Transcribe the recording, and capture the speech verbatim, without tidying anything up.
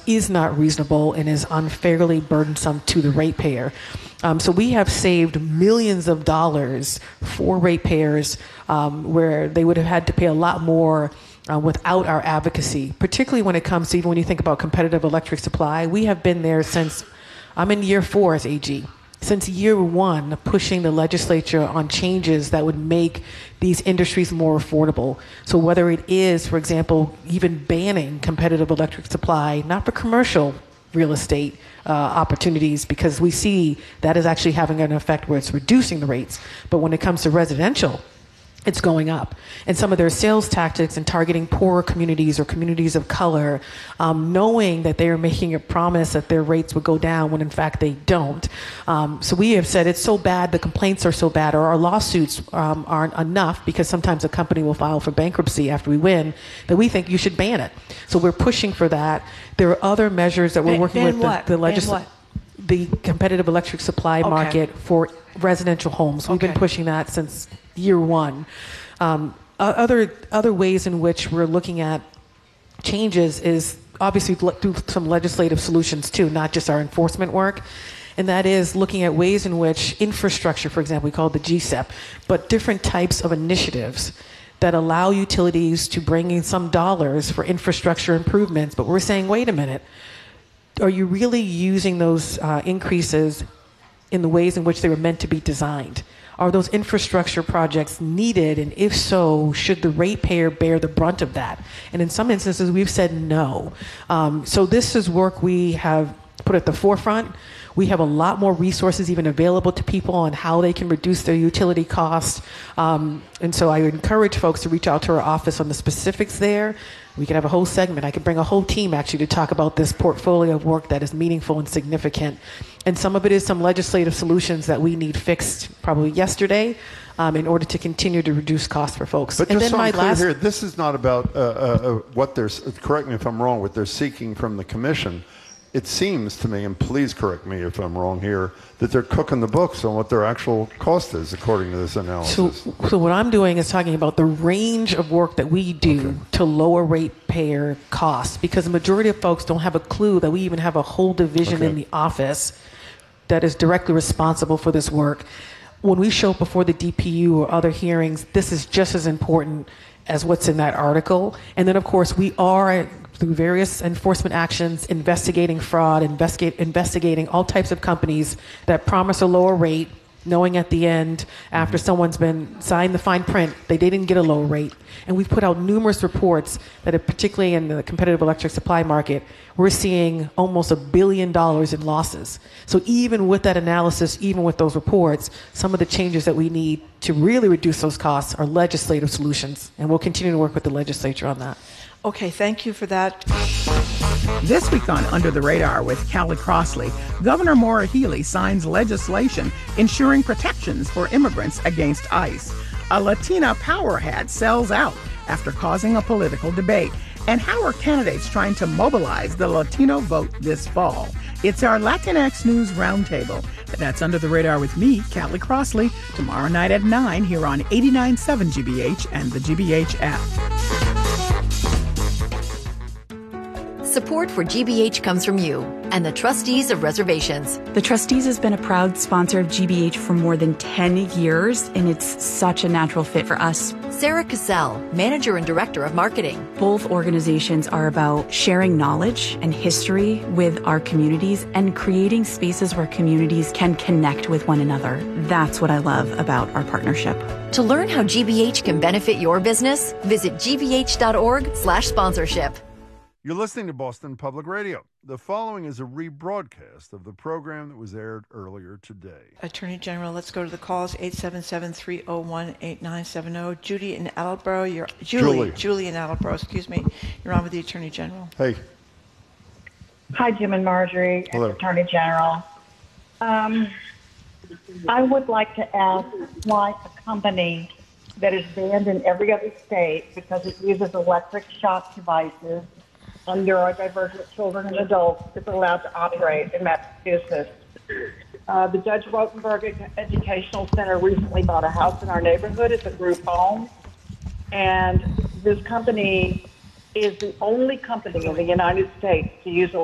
is not reasonable and is unfairly burdensome to the ratepayer. Um, so we have saved millions of dollars for ratepayers um, where they would have had to pay a lot more uh, without our advocacy, particularly when it comes to, even when you think about competitive electric supply. We have been there since, I'm in year four as A G. Since year one, pushing the legislature on changes that would make these industries more affordable. So whether it is, for example, even banning competitive electric supply, not for commercial real estate uh, opportunities, because we see that is actually having an effect where it's reducing the rates. But when it comes to residential, it's going up. And some of their sales tactics and targeting poorer communities or communities of color, um, knowing that they are making a promise that their rates would go down when in fact they don't. Um, so we have said it's so bad, the complaints are so bad, or our lawsuits um, aren't enough, because sometimes a company will file for bankruptcy after we win, that we think you should ban it. So we're pushing for that. There are other measures that we're ban, working ban with what? the, the legislature. The competitive electric supply Okay. market for residential homes. We've Okay. been pushing that since year one. Um, o- other other ways in which we're looking at changes is obviously le- through some legislative solutions too, not just our enforcement work. And that is looking at ways in which infrastructure, for example, we call it the G S E P, but different types of initiatives that allow utilities to bring in some dollars for infrastructure improvements. But we're saying, wait a minute, are you really using those uh, increases in the ways in which they were meant to be designed? Are those infrastructure projects needed? And if so, should the ratepayer bear the brunt of that? And in some instances, we've said no. Um, so this is work we have put at the forefront. We have a lot more resources even available to people on how they can reduce their utility costs. Um, and so I would encourage folks to reach out to our office on the specifics there. We could have a whole segment. I could bring a whole team actually to talk about this portfolio of work that is meaningful and significant. And some of it is some legislative solutions that we need fixed probably yesterday um, in order to continue to reduce costs for folks. But and just then so my I'm clear last here, this is not about uh, uh, what they're, correct me if I'm wrong, what they're seeking from the commission. It seems to me, and please correct me if I'm wrong here, that they're cooking the books on what their actual cost is, according to this analysis. So, so what I'm doing is talking about the range of work that we do okay. to lower ratepayer costs, because the majority of folks don't have a clue that we even have a whole division okay. in the office that is directly responsible for this work. When we show up before the D P U or other hearings, this is just as important as what's in that article. And then, of course, we are, through various enforcement actions, investigating fraud, investigate, investigating all types of companies that promise a lower rate, knowing at the end, after someone's been signed the fine print, they didn't get a low rate. And we've put out numerous reports that are, particularly in the competitive electric supply market, we're seeing almost a billion dollars in losses. So even with that analysis, even with those reports, some of the changes that we need to really reduce those costs are legislative solutions. And we'll continue to work with the legislature on that. Okay, thank you for that. This week on Under the Radar with Callie Crossley, Governor Maura Healey signs legislation ensuring protections for immigrants against ICE. A Latina power hat sells out after causing a political debate. And how are candidates trying to mobilize the Latino vote this fall? It's our Latinx News Roundtable. That's Under the Radar with me, Callie Crossley, tomorrow night at nine here on eighty-nine point seven G B H and the G B H app. Support for G B H comes from you and the trustees of reservations. The Trustees has been a proud sponsor of G B H for more than ten years, and it's such a natural fit for us. Sarah Cassell, Manager and Director of Marketing. Both organizations are about sharing knowledge and history with our communities and creating spaces where communities can connect with one another. That's what I love about our partnership. To learn how G B H can benefit your business, visit g b h dot org slash sponsorship. You're listening to Boston Public Radio. The following is a rebroadcast of the program that was aired earlier today. Attorney General, let's go to the calls, eight seven seven, three oh one, eight nine seven oh. Judy in Attleboro, you're, Julie, Julie. Julie in Attleboro, excuse me. You're on with the Attorney General. Hey. Hi, Jim and Marjorie, Hello. Attorney General. Um, I would like to ask why a company that is banned in every other state because it uses electric shock devices on neurodivergent children and adults is allowed to operate in Massachusetts. Uh, the Judge Rotenberg Educational Center recently bought a house in our neighborhood. It's a group home. And this company is the only company in the United States to use